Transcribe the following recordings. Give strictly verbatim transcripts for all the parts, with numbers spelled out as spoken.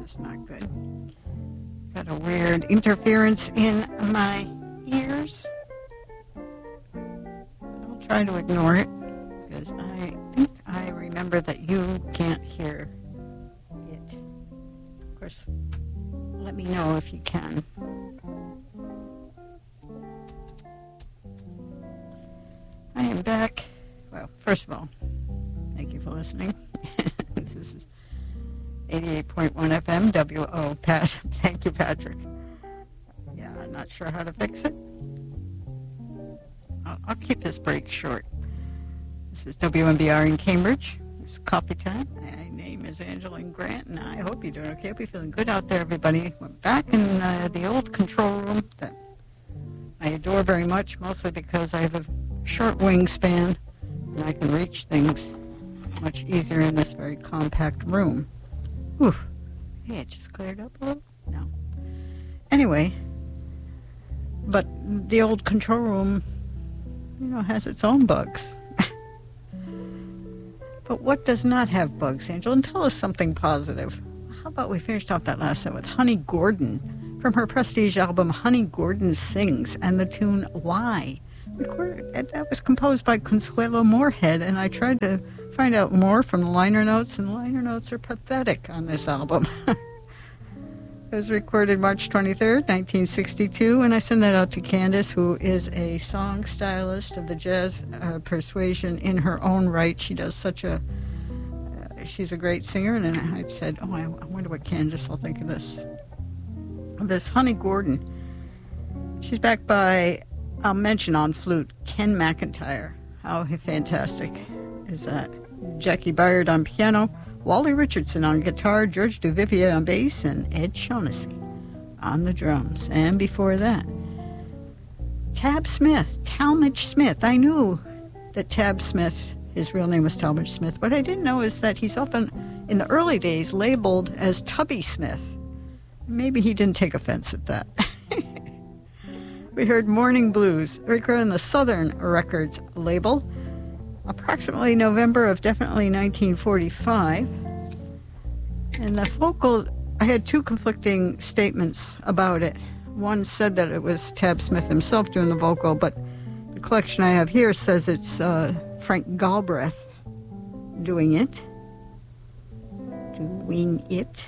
That's not good. Got a weird interference in my ears. I'll try to ignore it because I think I remember that you can't hear it. Of course, let me know if you can. I am back. Well, first of all, thank you for listening. This is eighty-eight point one F M, W O. Pat, thank you, Patrick. Yeah, I'm not sure how to fix it. I'll, I'll keep this break short. This is W M B R in Cambridge. It's coffee time. My name is Angeline Grant, and I hope you're doing okay. Hope you're feeling good out there, everybody. We're back in uh, the old control room that I adore very much, mostly because I have a short wingspan, and I can reach things much easier in this very compact room. Whew. Hey, it just cleared up a little? No. Anyway, but the old control room, you know, has its own bugs. But what does not have bugs, Angel? And tell us something positive. How about we finished off that last set with Honey Gordon from her prestige album Honey Gordon Sings and the tune Why. Recorded, that was composed by Consuelo Moorhead, and I tried to find out more from the liner notes, and the liner notes are pathetic on this album. It was recorded March twenty-third, nineteen sixty-two, and I send that out to Candace, who is a song stylist of the jazz uh, persuasion in her own right. She does such a, uh, she's a great singer, and I said, oh, I, I wonder what Candace will think of this. Of this Honey Gordon. She's backed by, I'll mention on flute, Ken McIntyre. How fantastic is that? Jackie Byard on piano, Wally Richardson on guitar, George Duvivier on bass, and Ed Shaughnessy on the drums. And before that, Tab Smith, Talmadge Smith. I knew that Tab Smith, his real name was Talmadge Smith. What I didn't know is that he's often, in the early days, labeled as Tubby Smith. Maybe he didn't take offense at that. We heard Morning Blues, recorded on the Southern Records label, approximately November of definitely nineteen forty-five. And the vocal, I had two conflicting statements about it. One said that it was Tab Smith himself doing the vocal, but the collection I have here says it's uh, Frank Galbraith doing it. Doing it.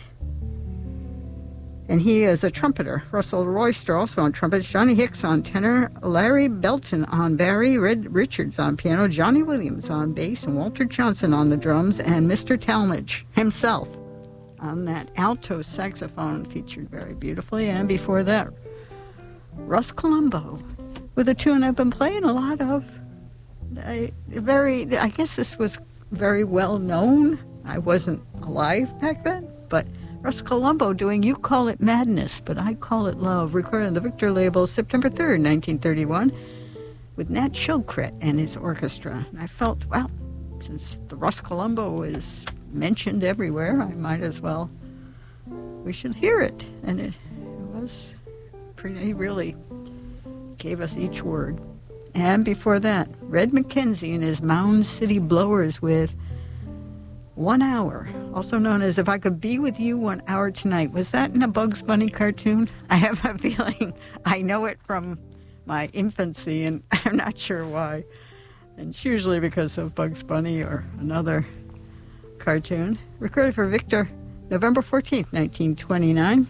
And he is a trumpeter. Russell Royster also on trumpets. Johnny Hicks on tenor. Larry Belton on Barry. Red Richards on piano. Johnny Williams on bass. And Walter Johnson on the drums. And Mister Talmadge himself on that alto saxophone, featured very beautifully. And before that, Russ Colombo with a tune I've been playing a lot of. I, very, I guess this was very well known. I wasn't alive back then, but Russ Colombo doing You Call It Madness, But I Call It Love, recorded on the Victor label September third, nineteen thirty-one, with Nat Shilkret and his orchestra. And I felt, well, since the Russ Colombo is mentioned everywhere, I might as well, we should hear it. And it, it was pretty, he really gave us each word. And before that, Red McKenzie and his Mound City Blowers with One Hour, also known as If I Could Be With You One Hour Tonight. Was that in a Bugs Bunny cartoon? I have a feeling I know it from my infancy, and I'm not sure why. And it's usually because of Bugs Bunny or another cartoon. Recorded for Victor, November fourteenth, nineteen twenty-nine.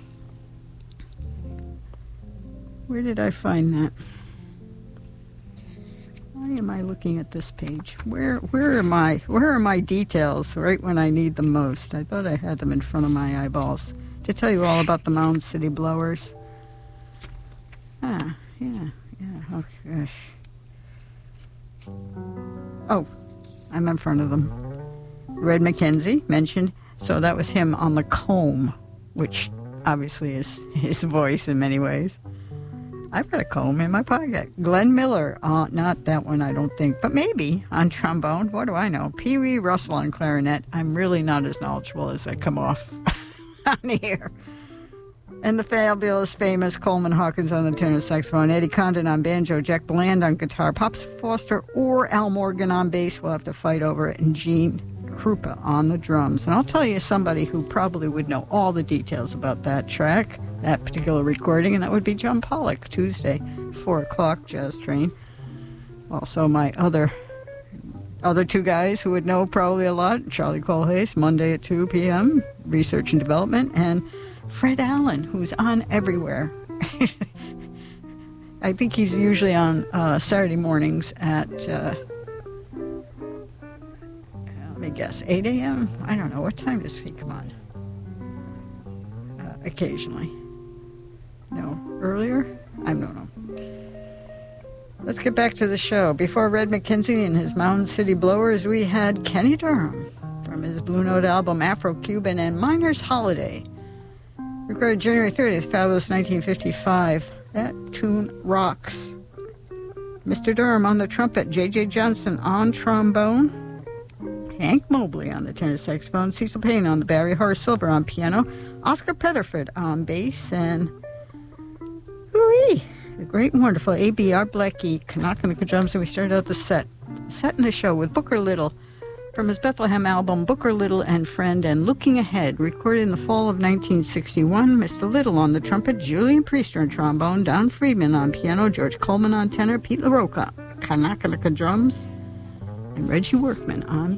Where did I find that? Why am I looking at this page? Where where am I? Where are my details right when I need them most? I thought I had them in front of my eyeballs to tell you all about the Mound City Blowers. Ah, yeah, yeah, oh gosh. Oh, I'm in front of them. Red McKenzie mentioned, so that was him on the comb, which obviously is his voice in many ways. I've got a comb in my pocket. Glenn Miller, uh, not that one I don't think, but maybe on trombone. What do I know? Pee Wee Russell on clarinet. I'm really not as knowledgeable as I come off on here. And the fabulous, famous Coleman Hawkins on the tenor saxophone, Eddie Condon on banjo, Jack Bland on guitar, Pops Foster or Al Morgan on bass. We'll have to fight over it. And Gene Krupa on the drums. And I'll tell you somebody who probably would know all the details about that track, that particular recording, and that would be John Pollock, Tuesday, four o'clock, Jazz Train. Also, my other other two guys who would know probably a lot, Charlie Colhase, Monday at two p.m., Research and Development, and Fred Allen, who's on everywhere. I think he's usually on uh, Saturday mornings at, uh, let me guess, eight a.m.? I don't know. What time does he come on? Uh, occasionally. No, earlier? I don't know. Let's get back to the show. Before Red McKenzie and his Mountain City Blowers, we had Kenny Durham from his Blue Note album Afro-Cuban and Miner's Holiday. Recorded January thirtieth, fabulous nineteen fifty-five. That tune rocks. Mister Durham on the trumpet, J J Johnson on trombone, Hank Mobley on the tenor saxophone, Cecil Payne on the Barry, Horace Silver on piano, Oscar Petterford on bass, and ooh-wee, the great and wonderful A B R Blackie Canuck on the drums. And we started out the set, setting the show with Booker Little from his Bethlehem album, Booker Little and Friend, and Looking Ahead, recorded in the fall of nineteen sixty-one. Mister Little on the trumpet, Julian Priester on trombone, Don Friedman on piano, George Coleman on tenor, Pete LaRocca, Kanaka drums, and Reggie Workman on